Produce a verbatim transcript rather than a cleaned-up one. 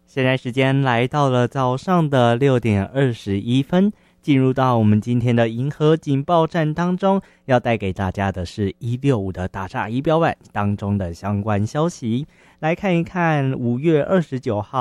现在时间来到了早上的六点二十一分，进入到我们今天的银河警报站当中，要带给大家的是一六五的大厦仪表板当中的相关消息。来看一看五月二十九号